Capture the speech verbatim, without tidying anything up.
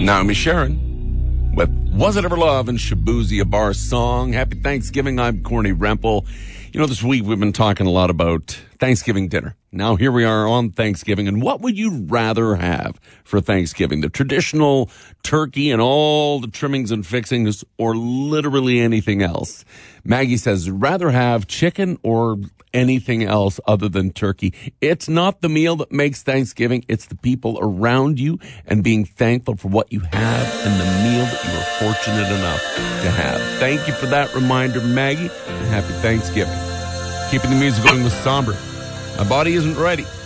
Naomi Sharon with Was It Ever Love and Shabuzi Bar song. Happy Thanksgiving. I'm Corny Rempel. You know, this week we've been talking a lot about Thanksgiving dinner. Now here we are on Thanksgiving, and what would you rather have for Thanksgiving? The traditional turkey and all the trimmings and fixings, or literally anything else? Maggie says, rather have chicken or anything else other than turkey. It's not the meal that makes Thanksgiving. It's the people around you and being thankful for what you have and the meal that you are fortunate enough to have. Thank you for that reminder, Maggie, and happy Thanksgiving. Keeping the music going with Somber. My body isn't ready.